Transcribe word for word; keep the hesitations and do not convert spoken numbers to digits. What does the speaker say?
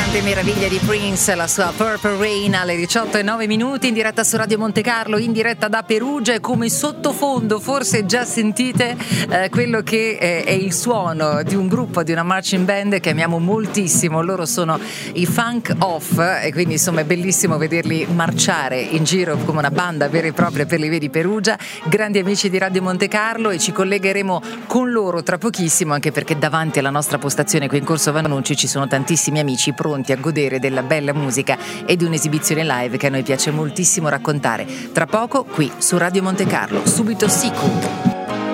grande meraviglia di Prince, la sua Purple Rain alle diciotto e nove minuti in diretta su Radio Monte Carlo, in diretta da Perugia, e come sottofondo forse già sentite eh, quello che eh, è il suono di un gruppo, di una marching band che amiamo moltissimo. Loro sono i Funk Off e quindi insomma è bellissimo vederli marciare in giro come una banda vera e propria per le vie di Perugia. Grandi amici di Radio Monte Carlo, e ci collegheremo con loro tra pochissimo, anche perché davanti alla nostra postazione qui in Corso Vannucci ci sono tantissimi amici pronti a godere della bella musica e di un'esibizione live che a noi piace moltissimo raccontare. Tra poco qui su Radio Monte Carlo, subito Siku.